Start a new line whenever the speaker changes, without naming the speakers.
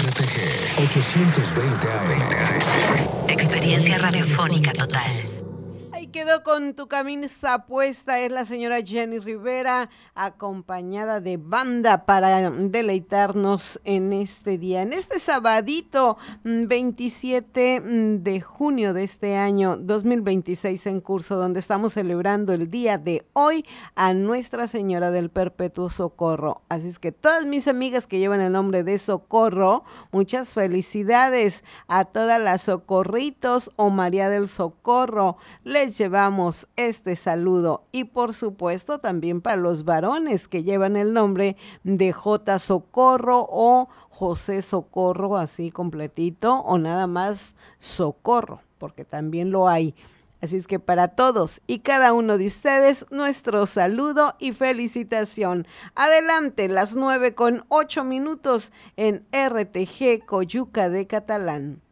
RTG 820 AM.
Experiencia radiofónica total.
Ahí quedó con tu camisa puesta, es la señora Jenny Rivera, acompañada de banda para deleitarnos en este día, en este sabadito 27 de junio de este año 2026 en curso, donde estamos celebrando el día de hoy a Nuestra Señora del Perpetuo Socorro. Así es que todas mis amigas que llevan el nombre de Socorro, muchas felicidades a todas las socorritos o María del Socorro. Les llevamos este saludo y por supuesto también para los varones que llevan el nombre de J. Socorro o José Socorro, así completito, o nada más Socorro, porque también lo hay. Así es que para todos y cada uno de ustedes, nuestro saludo y felicitación. Adelante, las 9:08 en RTG Coyuca de Catalán.